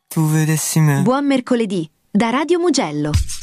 tu vedessi me. Buon mercoledì da Radio Mugello.